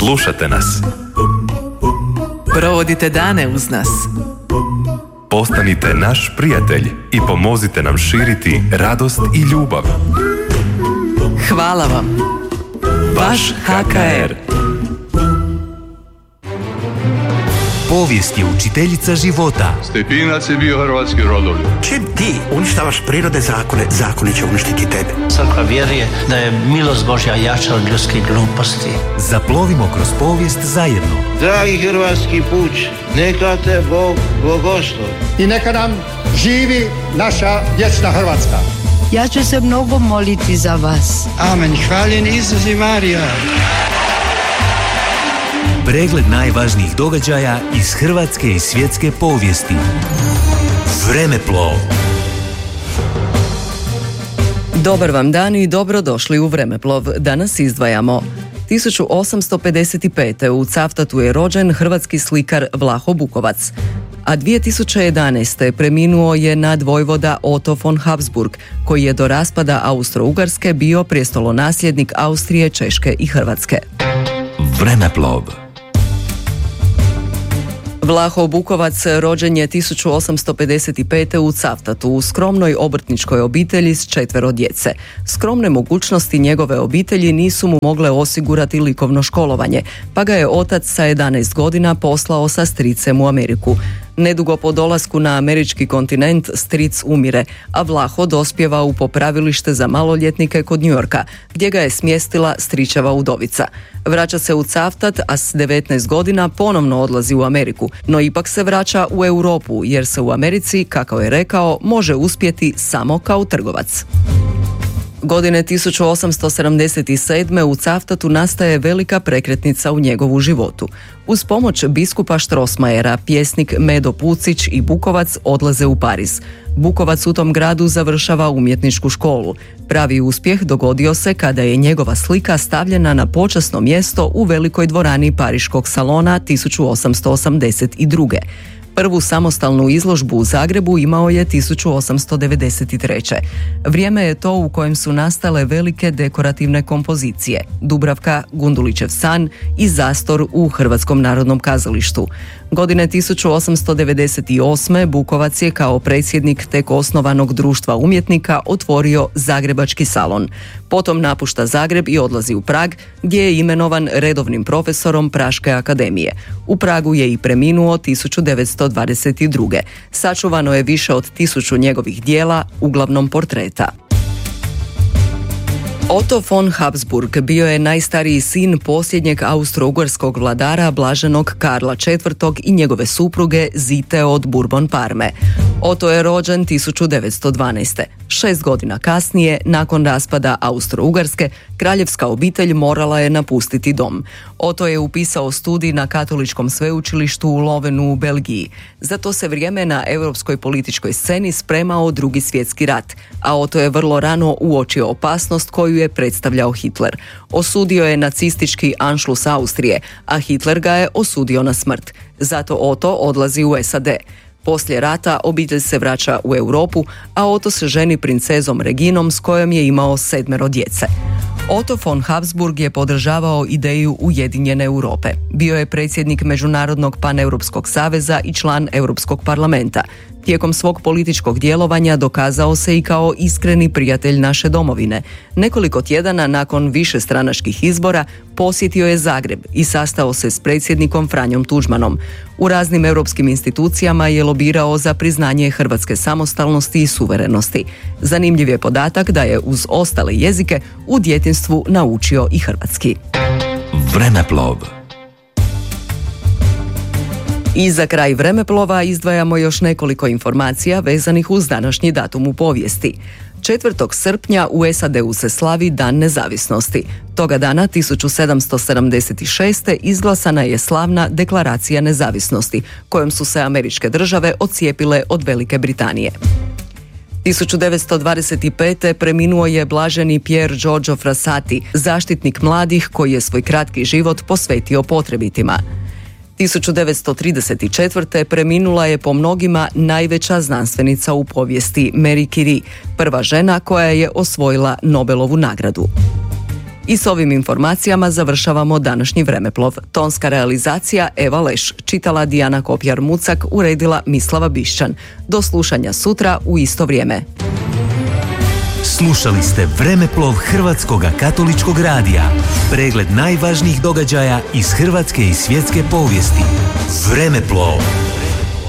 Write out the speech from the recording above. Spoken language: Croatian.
Slušate nas. Provodite dane uz nas. Postanite naš prijatelj i pomozite nam širiti radost i ljubav. Hvala vam. Vaš HKR. Povijest je učiteljica života. Stepinac je bio hrvatski rodoljub. Čim ti uništavaš prirode zakone, zakoni će uništiti tebe. Crkva vjeruje da je milost Božja jača od ljudskih gluposti. Zaplovimo kroz povijest zajedno. Dragi hrvatski puč, neka te Bog blagoslovi. I neka nam živi naša vječna Hrvatska. Ja ću se mnogo moliti za vas. Amen. Hvaljen Isus i Marija. Pregled najvažnijih događaja iz hrvatske i svjetske povijesti. Vremeplov. Dobar vam dan i dobrodošli u Vremeplov. Danas izdvajamo 1855. u Cavtatu je rođen hrvatski slikar Vlaho Bukovac, a 2011. preminuo je nadvojvoda Otto von Habsburg, koji je do raspada Austro-Ugarske bio prijestolonasljednik Austrije, Češke i Hrvatske. Vremeplov. Vlaho Bukovac rođen je 1855. u Cavtatu u skromnoj obrtničkoj obitelji s 4 djece. Skromne mogućnosti njegove obitelji nisu mu mogle osigurati likovno školovanje, pa ga je otac sa 11 godina poslao sa stricem u Ameriku. Nedugo po dolasku na američki kontinent stric umire, a Vlaho dospijeva u popravilište za maloljetnike kod New Yorka, gdje ga je smjestila stričeva udovica. Vraća se u Cavtat, a s 19 godina ponovno odlazi u Ameriku, no ipak se vraća u Europu, jer se u Americi, kako je rekao, može uspjeti samo kao trgovac. Godine 1877. u Cavtatu nastaje velika prekretnica u njegovu životu. Uz pomoć biskupa Štrosmajera, pjesnik Medo Pucić i Bukovac odlaze u Pariz. Bukovac u tom gradu završava umjetničku školu. Pravi uspjeh dogodio se kada je njegova slika stavljena na počasno mjesto u velikoj dvorani Pariškog salona 1882. Prvu samostalnu izložbu u Zagrebu imao je 1893. Vrijeme je to u kojem su nastale velike dekorativne kompozicije: Dubravka, Gundulićev san i Zastor u Hrvatskom narodnom kazalištu. Godine 1898. Bukovac je kao predsjednik tek osnovanog društva umjetnika otvorio Zagrebački salon. Potom napušta Zagreb i odlazi u Prag, gdje je imenovan redovnim profesorom Praške akademije. U Pragu je i preminuo 1922. Sačuvano je više od 1000 njegovih dijela, uglavnom portreta. Otto von Habsburg bio je najstariji sin posljednjeg austro-ugarskog vladara blaženog Karla IV. I njegove supruge Zite od Bourbon Parme. Otto je rođen 1912. 6 godina kasnije, nakon raspada Austro-Ugarske, kraljevska obitelj morala je napustiti dom. Otto je upisao studij na katoličkom sveučilištu u Lovenu u Belgiji. Za to se vrijeme na europskoj političkoj sceni spremao Drugi svjetski rat, a Otto je vrlo rano uočio opasnost koju je predstavljao Hitler. Osudio je nacistički Anschluss Austrije, a Hitler ga je osudio na smrt. Zato Otto odlazi u SAD. Poslije rata obitelj se vraća u Europu, a Otto se ženi princezom Reginom s kojom je imao 7 djece. Otto von Habsburg je podržavao ideju Ujedinjene Europe. Bio je predsjednik Međunarodnog paneuropskog saveza i član Europskog parlamenta. Tijekom svog političkog djelovanja dokazao se i kao iskreni prijatelj naše domovine. Nekoliko tjedana nakon višestranačkih izbora posjetio je Zagreb i sastao se s predsjednikom Franjom Tuđmanom. U raznim europskim institucijama je lobirao za priznanje hrvatske samostalnosti i suverenosti. Zanimljiv je podatak da je uz ostale jezike u djetinjstvu naučio i hrvatski. Vremeplov. I za kraj Vremeplova izdvajamo još nekoliko informacija vezanih uz današnji datum u povijesti. 4. srpnja u SAD-u se slavi Dan nezavisnosti. Toga dana 1776. izglasana je slavna Deklaracija nezavisnosti, kojom su se američke države odcijepile od Velike Britanije. 1925. preminuo je blaženi Pier Giorgio Frassati, zaštitnik mladih koji je svoj kratki život posvetio potrebitima. 1934. preminula je po mnogima najveća znanstvenica u povijesti Marie Curie, prva žena koja je osvojila Nobelovu nagradu. I s ovim informacijama završavamo današnji Vremeplov. Tonska realizacija Eva Leš, čitala Dijana Kopjar-Mucak, uredila Mislava Bišćan. Do slušanja sutra u isto vrijeme. Slušali ste Vremeplov Hrvatskoga katoličkog radija. Pregled najvažnijih događaja iz hrvatske i svjetske povijesti. Vremeplov.